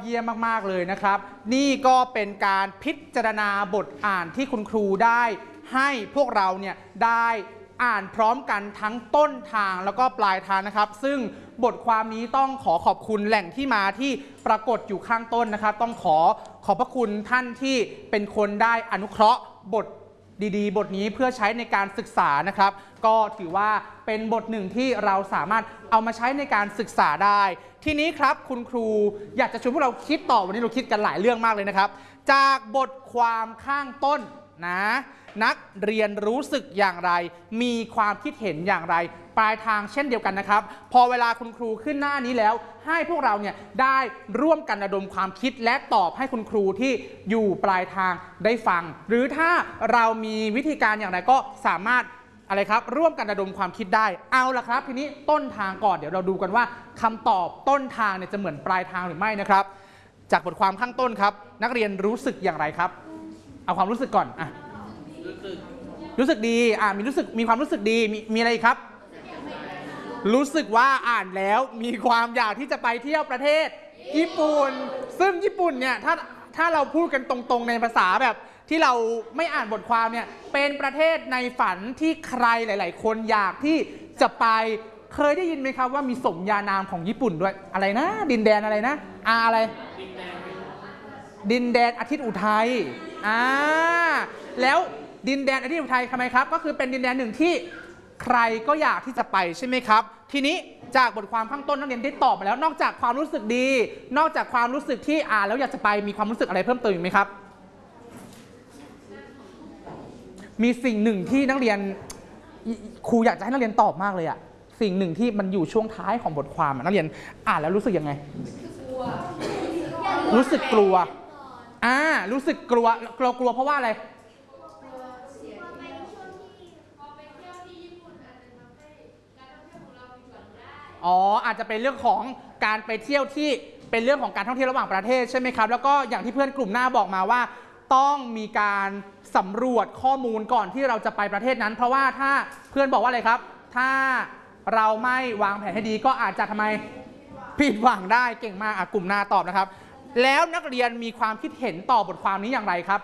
เยี่ยมมากๆเลยนะครับนี่ก็เป็นการพิจารณาบทอ่านที่คุณครูได้ให้พวกเราเนี่ยได้อ่านพร้อมกันทั้งต้นทางแล้วก็ปลายทางนะครับซึ่งบทความนี้ต้องขอบคุณแหล่งที่มาที่ปรากฏอยู่ข้างต้นนะครับต้องขอบพระคุณท่านที่เป็นคนได้อนุเคราะห์บทดีๆบทนี้เพื่อใช้ในการศึกษานะครับก็ถือว่าเป็นบทหนึ่งที่เราสามารถเอามาใช้ในการศึกษาได้ทีนี้ครับคุณครูอยากจะชวนพวกเราคิดต่อวันนี้เราคิดกันหลายเรื่องมากเลยนะครับจากบทความข้างต้นนะนักเรียนรู้สึกอย่างไรมีความคิดเห็นอย่างไรปลายทางเช่นเดียวกันนะครับพอเวลาคุณครูขึ้นหน้านี้แล้วให้พวกเราเนี่ยได้ร่วมกันระดมความคิดและตอบให้คุณครูที่อยู่ปลายทางได้ฟังหรือถ้าเรามีวิธีการอย่างไรก็สามารถอะไรครับร่วมกันระดมความคิดได้เอาละครับทีนี้ต้นทางก่อนเดี๋ยวเราดูกันว่าคำตอบต้นทางเนี่ยจะเหมือนปลายทางหรือไม่นะครับจากบทความข้างต้นครับนักเรียนรู้สึกอย่างไรครับเอาความรู้สึกก่อนรู้สึกดีมีความรู้สึกดีมีอะไรครับรู้สึกว่าอ่านแล้วมีความอยากที่จะไปเที่ยวประเทศญี่ปุ่นซึ่งญี่ปุ่นเนี่ยถ้าเราพูดกันตรงๆในภาษาแบบที่เราไม่อ่านบทความเนี่ยเป็นประเทศในฝันที่ใครหลายๆคนอยากที่จะไปเคยได้ยินไหมครับว่ามีสมญานามของญี่ปุ่นด้วยอะไรนะดินแดนอะไรนะอะไรดินแดนอาทิตย์อุทัยแล้วดินแดนอาทิตย์อุทัยทำไมครับก็คือเป็นดินแดนหนึ่งที่ใครก็อยากที่จะไปใช่ไหมครับทีนี้จากบทความข้างต้นนักเรียนได้ตอบมาแล้วนอกจากความรู้สึกดีนอกจากความรู้สึกที่อ่านแล้วอยากจะไปมีความรู้สึกอะไรเพิ่มเติมอีกไหมครับมีสิ่งหนึ่งที่นักเรียนครูอยากจะให้นักเรียนตอบมากเลยอะสิ่งหนึ่งที่มันอยู่ช่วงท้ายของบทความนักเรียนอ่านแล้วรู้สึกยังไงรู้สึกกลัวรู้สึกกลัวเพราะว่าอะไรอาจจะเป็นเรื่องของการไปเที่ยวที่เป็นเรื่องของการท่องเที่ยวระหว่างประเทศใช่ไหมครับแล้วก็อย่างที่เพื่อนกลุ่มหน้าบอกมาว่าต้องมีการสำรวจข้อมูลก่อนที่เราจะไปประเทศนั้นเพราะว่าถ้าเพื่อนบอกว่าอะไรครับถ้าเราไม่วางแผนให้ดีก็อาจจะทำไมผิดหวังได้เก่งมากกลุ่มหน้าตอบนะครับแล้วนักเรียนมีความคิดเห็นต่อบทความนี้อย่างไรครับ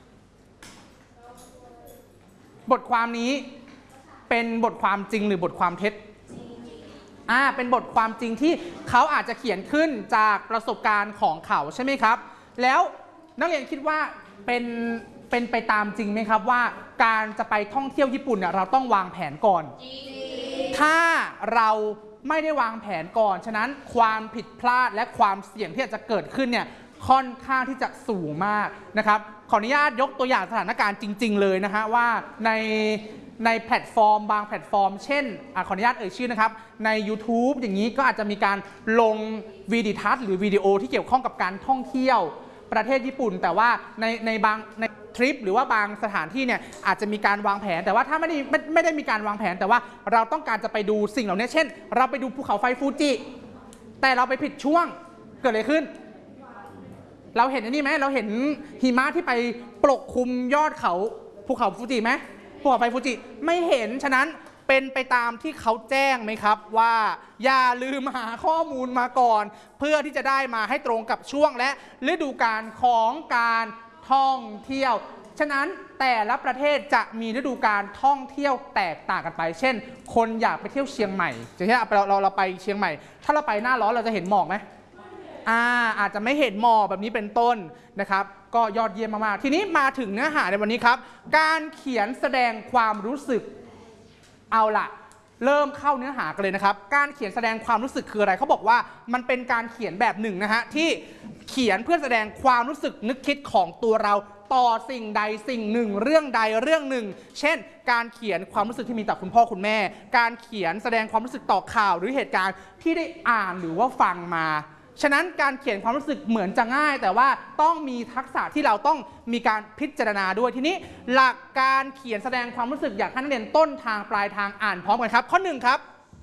บทความนี้เป็นบทความจริงหรือบทความเท็จเป็นบทความจริงที่เขาอาจจะเขียนขึ้นจากประสบการณ์ของเขาใช่ไหมครับแล้วนักเรียนคิดว่าเป็นไปตามจริงไหมครับว่าการจะไปท่องเที่ยวญี่ปุ่นเนี่ยเราต้องวางแผนก่อนถ้าเราไม่ได้วางแผนก่อนฉะนั้นความผิดพลาดและความเสี่ยงที่อาจจะเกิดขึ้นเนี่ยค่อนข้างที่จะสูงมากนะครับขออนุญาตยกตัวอย่างสถานการณ์จริงๆเลยนะฮะว่าในแพลตฟอร์มบางแพลตฟอร์มเช่นขออนุญาตเอ่ยชื่อนะครับใน YouTube อย่างนี้ก็อาจจะมีการลงวิดีทัศน์หรือวิดีโอที่เกี่ยวข้องกับการท่องเที่ยวประเทศญี่ปุ่นแต่ว่าในบางในทริปหรือว่าบางสถานที่เนี่ยอาจจะมีการวางแผนแต่ว่าถ้าไม่ได้มีการวางแผนแต่ว่าเราต้องการจะไปดูสิ่งเหล่านี้เช่นเราไปดูภูเขาไฟฟูจิแต่เราไปผิดช่วงเกิดอะไรขึ้นเราเห็นอันนี้ไหมเราเห็นหิมะที่ไปปกคลุมยอดเขาภูเขาฟูจิไหมภูเขาไฟฟูจิไม่เห็นฉะนั้นเป็นไปตามที่เขาแจ้งไหมครับว่าอย่าลืมหาข้อมูลมาก่อนเพื่อที่จะได้มาให้ตรงกับช่วงและฤดูกาลของการท่องเที่ยวฉะนั้นแต่ละประเทศจะมีฤดูกาลท่องเที่ยวแตกต่างกันไปเช่นคนอยากไปเที่ยวเชียงใหม่อย่างเช่นเราไปเชียงใหม่ถ้าเราไปหน้าร้อนเราจะเห็นหมอกไหมอาจจะไม่เห็นหมอกแบบนี้เป็นต้นนะครับก็ยอดเยี่ยมมากๆทีนี้มาถึงเนื้อหาในวันนี้ครับการเขียนแสดงความรู้สึกเอาล่ะเริ่มเข้าเนื้อหากันเลยนะครับการเขียนแสดงความรู้สึกคืออะไรเขาบอกว่ามันเป็นการเขียนแบบหนึ่งนะฮะที่เขียนเพื่อแสดงความรู้สึกนึกคิดของตัวเราต่อสิ่งใดสิ่งหนึ่งเรื่องใดเรื่องหนึ่งเช่นการเขียนความรู้สึกที่มีต่อคุณพ่อคุณแม่การเขียนแสดงความรู้สึกต่อข่าวหรือเหตุการณ์ที่ได้อ่านหรือว่าฟังมาฉะนั้นการเขียนความรู้สึกเหมือนจะง่ายแต่ว่าต้องมีทักษะที่เราต้องมีการพิจารณาด้วยทีนี้หลักการเขียนแสดงความรู้สึกอยากให้นักเรียนต้นทางปลายทางอ่านพร้อมกันครับข้อหนึ่งครับ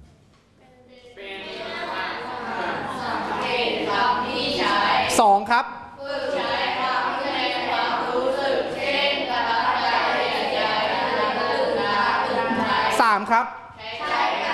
สองครับสามครับ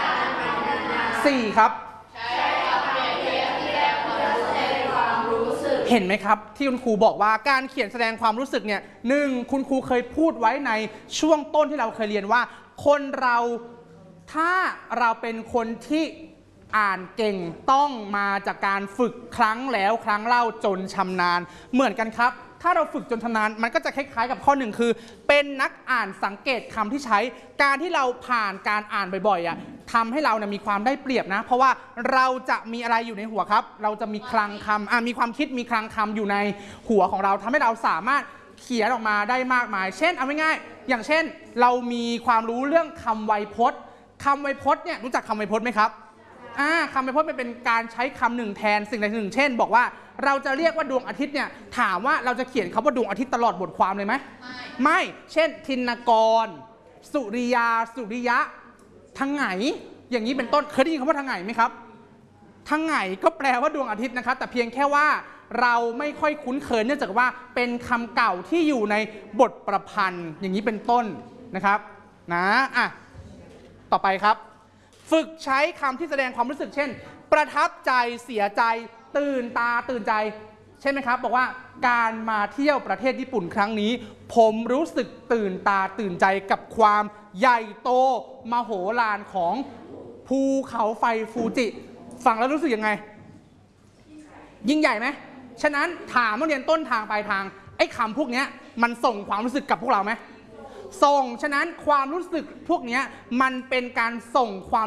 สี่ครับเห็นไหมครับที่คุณครูบอกว่าการเขียนแสดงความรู้สึกเนี่ยหนึ่งคุณครูเคยพูดไว้ในช่วงต้นที่เราเคยเรียนว่าคนเราถ้าเราเป็นคนที่อ่านเก่งต้องมาจากการฝึกครั้งแล้วครั้งเล่าจนชำนาญเหมือนกันครับถ้าเราฝึกจนชำนาญมันก็จะคล้ายๆกับข้อหนึ่งคือเป็นนักอ่านสังเกตคำที่ใช้การที่เราผ่านการอ่านบ่อยๆทำให้เรามีความได้เปรียบนะเพราะว่าเราจะมีอะไรอยู่ในหัวครับเราจะมีคลังคำมีความคิดมีคลังคำอยู่ในหัวของเราทำให้เราสามารถเขียนออกมาได้มากมายเช่นเอาง่ายๆอย่างเช่นเรามีความรู้เรื่องคำไวยพจน์คำไวยพจน์เนี่ยรู้จักคำไวยพจน์ไหมครับคำไวยพจน์เป็นการใช้คำหนึ่งแทนสิ่งใดสิ่งหนึ่งเช่นบอกว่าเราจะเรียกว่าดวงอาทิตย์เนี่ยถามว่าเราจะเขียนคำว่าดวงอาทิตย์ตลอดบทความเลยไหมไม่เช่นทินกรสุริยาสุริยะทั้งไงอย่างนี้เป็นต้นเคยได้ยินคำว่าทั้งไงไหมครับทั้งไงก็แปลว่าดวงอาทิตย์นะครับแต่เพียงแค่ว่าเราไม่ค่อยคุ้นเคยเนื่องจากว่าเป็นคำเก่าที่อยู่ในบทประพันธ์อย่างนี้เป็นต้นนะครับนะต่อไปครับฝึกใช้คำที่แสดงความรู้สึกเช่นประทับใจเสียใจตื่นตาตื่นใจใช่ไหมครับบอกว่าการมาเที่ยวประเทศญี่ปุ่นครั้งนี้ผมรู้สึกตื่นตาตื่นใจกับความใหญ่โตมโหฬารของภูเขาไฟฟูจิฟังแล้วรู้สึกยังไงยิ่งใหญ่ไหมฉะนั้นถามนักเรียนต้นทางปลายทางไอ้คำพวกนี้มันส่งความรู้สึกกับพวกเราไหมส่งฉะนั้นความรู้สึกพวกนี้มันเป็นการส่งความ